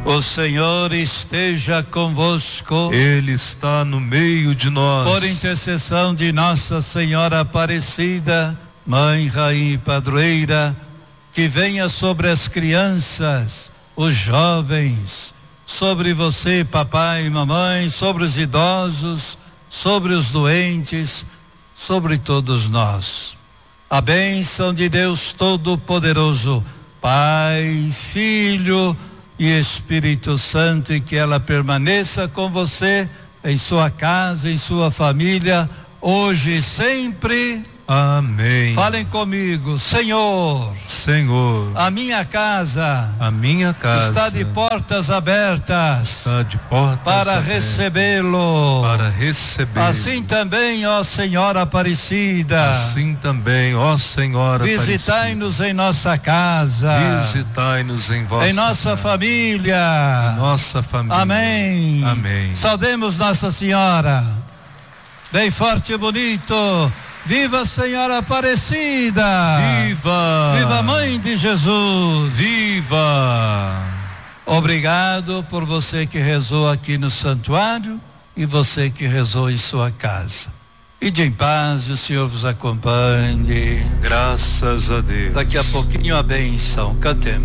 O Senhor esteja convosco. Ele está no meio de nós. Por intercessão de Nossa Senhora Aparecida, Mãe, Rainha e Padroeira, que venha sobre as crianças, os jovens, sobre você, papai e mamãe, sobre os idosos, sobre os doentes, sobre todos nós. A bênção de Deus Todo-Poderoso, Pai, Filho e Espírito Santo, e que ela permaneça com você, em sua casa, em sua família, hoje e sempre. Amém. Falem comigo: Senhor, a minha casa está de portas abertas, para recebê-lo. Assim também, ó Senhora Aparecida, visitai-nos em nossa casa, visitai-nos em vossa em nossa família. Amém. Saudemos Nossa Senhora bem forte e bonito. Viva Senhora Aparecida! Viva! Viva Mãe de Jesus! Viva! Obrigado por você que rezou aqui no santuário e você que rezou em sua casa. Ide em paz e o Senhor vos acompanhe. Graças a Deus. Daqui a pouquinho a bênção. Cantemos.